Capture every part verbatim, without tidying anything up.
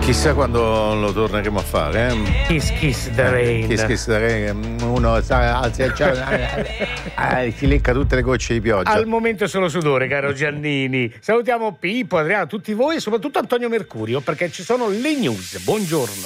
Chissà quando lo torneremo a fare, eh? Kiss Kiss the Rain. Kiss Kiss the Rain. Uno sta alza il cielo, eh, si lecca tutte le gocce di pioggia. Al momento solo sudore, caro Giannini. Salutiamo Pippo, Adriano, tutti voi e soprattutto Antonio Mercurio, perché ci sono le news. Buongiorno.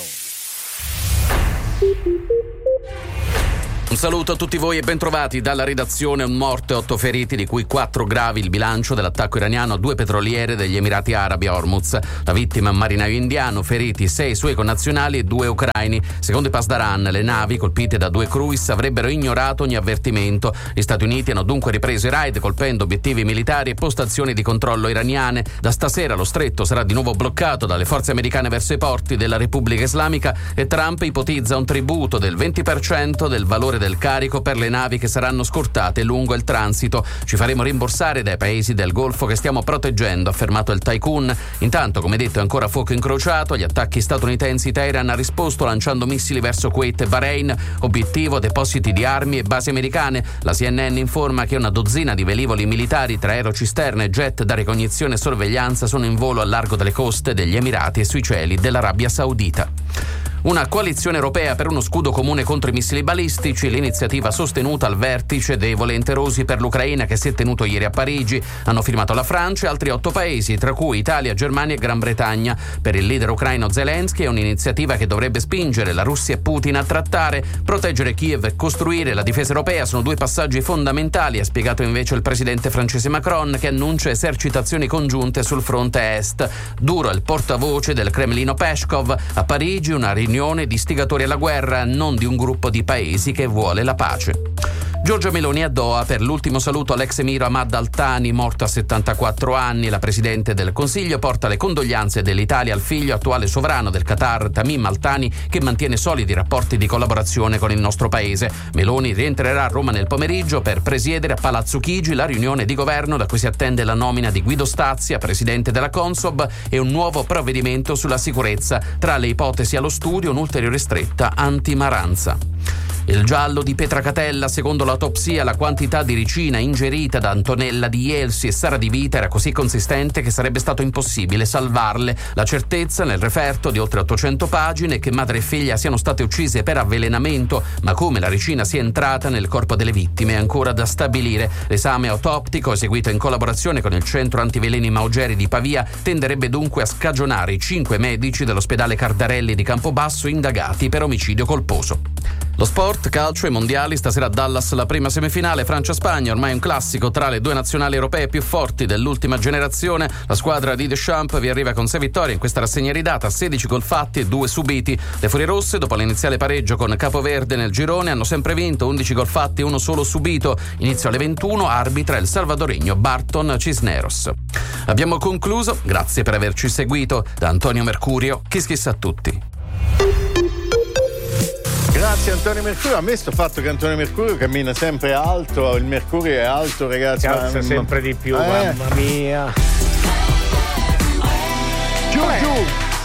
Un saluto a tutti voi e bentrovati dalla redazione. Un morto e otto feriti, di cui quattro gravi il bilancio dell'attacco iraniano a due petroliere degli Emirati Arabi a Hormuz. La vittima è un marinaio indiano, feriti sei suoi connazionali e due ucraini. Secondo i Pasdaran, le navi colpite da due cruise avrebbero ignorato ogni avvertimento. Gli Stati Uniti hanno dunque ripreso i raid colpendo obiettivi militari e postazioni di controllo iraniane. Da stasera lo stretto sarà di nuovo bloccato dalle forze americane verso i porti della Repubblica Islamica e Trump ipotizza un tributo del venti per cento del valore del carico per le navi che saranno scortate lungo il transito. Ci faremo rimborsare dai paesi del Golfo che stiamo proteggendo, ha affermato il tycoon. Intanto, come detto, è ancora fuoco incrociato. Agli attacchi statunitensi, Teheran ha risposto lanciando missili verso Kuwait e Bahrain. Obiettivo: depositi di armi e basi americane. La C N N informa che una dozzina di velivoli militari tra aerocisterne e jet da ricognizione e sorveglianza sono in volo al largo delle coste degli Emirati e sui cieli dell'Arabia Saudita. Una coalizione europea per uno scudo comune contro i missili balistici, l'iniziativa sostenuta al vertice dei volenterosi per l'Ucraina che si è tenuto ieri a Parigi. Hanno firmato la Francia e altri otto paesi, tra cui Italia, Germania e Gran Bretagna. Per il leader ucraino Zelensky è un'iniziativa che dovrebbe spingere la Russia e Putin a trattare. Proteggere Kiev e costruire la difesa europea sono due passaggi fondamentali, ha spiegato invece il presidente francese Macron, che annuncia esercitazioni congiunte sul fronte est. Duro è il portavoce del Cremlino Peskov. A Parigi una riunione di istigatori alla guerra, non di un gruppo di paesi che vuole la pace. Giorgia Meloni a Doha per l'ultimo saluto all'ex emiro Ahmad Al-Thani, morto a settantaquattro anni. La Presidente del Consiglio porta le condoglianze dell'Italia al figlio, attuale sovrano del Qatar, Tamim Al-Thani, che mantiene solidi rapporti di collaborazione con il nostro paese. Meloni rientrerà a Roma nel pomeriggio per presiedere a Palazzo Chigi la riunione di governo da cui si attende la nomina di Guido Stazia, presidente della Consob, e un nuovo provvedimento sulla sicurezza. Tra le ipotesi allo studio un'ulteriore stretta antimaranza. Il giallo di Petra Catella: secondo l'autopsia la quantità di ricina ingerita da Antonella Di Ielsi e Sara Di Vita era così consistente che sarebbe stato impossibile salvarle. La certezza nel referto di oltre ottocento pagine è che madre e figlia siano state uccise per avvelenamento, ma come la ricina sia entrata nel corpo delle vittime è ancora da stabilire. L'esame autoptico, eseguito in collaborazione con il centro antiveleni Maugeri di Pavia, tenderebbe dunque a scagionare i cinque medici dell'ospedale Cardarelli di Campobasso indagati per omicidio colposo. Lo sport, calcio e mondiali. Stasera a Dallas la prima semifinale Francia-Spagna, ormai un classico tra le due nazionali europee più forti dell'ultima generazione. La squadra di Deschamps vi arriva con sei vittorie in questa rassegna ridata, sedici gol fatti e due subiti. Le Furirosse, dopo l'iniziale pareggio con Capoverde nel girone, hanno sempre vinto, undici gol fatti e uno solo subito. Inizio alle ventuno, arbitra il salvadoregno Barton Cisneros. Abbiamo concluso, grazie per averci seguito. Da Antonio Mercurio, Kiss Kiss a tutti. Grazie Antonio Mercurio. A me sto fatto che Antonio Mercurio cammina sempre alto, il mercurio è alto, ragazzi. Si alza sempre di più, eh. Mamma mia. Giù, Beh. giù.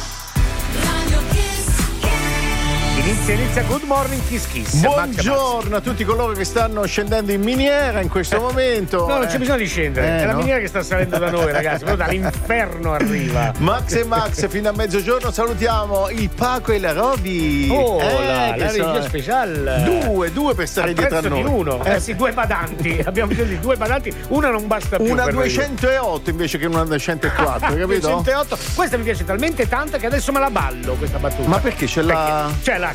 Inizia, inizia Good Morning Kiss Kiss. Buongiorno a tutti coloro che stanno scendendo in miniera in questo momento. No, non c'è bisogno di scendere, eh, è la no? miniera che sta salendo da noi, ragazzi, proprio dall'inferno arriva. Max e Max fino a mezzogiorno. Salutiamo il Paco e la Roby. Oh, eh, la, che la sono- regia speciale. Due, due per stare Al dietro a prezzo noi. di uno, eh, Eh, sì, due badanti. Abbiamo bisogno di due badanti, una non basta più. Una per noi. duecentootto invece che una duecentoquattro, capito? duecentootto. Questa mi piace talmente tanto che adesso me la ballo questa battuta. Ma perché ce l'ha? Perché c'è la